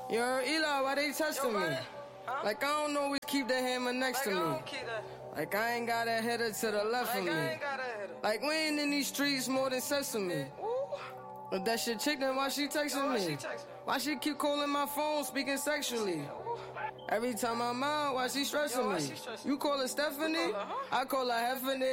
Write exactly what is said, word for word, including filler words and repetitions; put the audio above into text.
You heard Eli, why they testing me? Huh? Like I don't always keep the hammer next Like to I me. don't keep that. Like I ain't got a header to the left Like of I me. ain't got a header. Like we ain't in these streets more than sesame. Ooh. But that shit chick, then why she texting Why me? she texting? Why she keep calling my phone, speaking sexually? Every time I'm out, why she stressing Yo, why me? she stressing? You call her Stephanie? You call her, huh? I call her Heffany.